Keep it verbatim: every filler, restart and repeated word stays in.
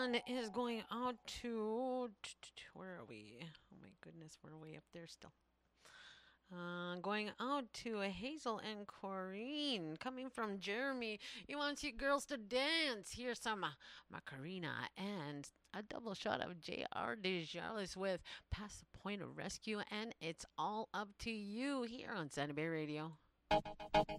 one is going out to. Where are we? Oh my goodness, we're way up there still. Uh, going out to Hazel and Corrine, coming from Jeremy. You want to see girls to dance? Here's some uh, Macarena and a double shot of J R. DeJarlis with Past the Point of Rescue, and it's all up to you here on Santa Bay Radio.